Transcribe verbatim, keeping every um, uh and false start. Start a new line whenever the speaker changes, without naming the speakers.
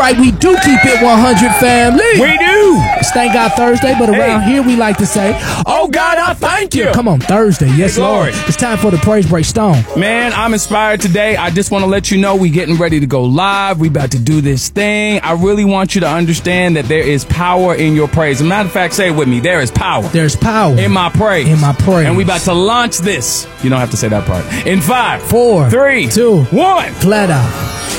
Right, we do keep it one hundred, family.
We do.
It's Thank God Thursday, but around
Hey.
here we like to say,
Oh, God, I thank you.
come on, Thursday. Yes,
Hey,
Lord.
glory.
It's time for the Praise Break Stone.
Man, I'm inspired today. I just want to let you know we getting ready to go live. We about to do this thing. I really want you to understand that there is power in your praise. As a matter of fact, say it with me. There is power
There's power
in my praise.
in my praise.
And we about to launch this. You don't have to say that part. In five,
Four,
three,
two,
one.
flat out.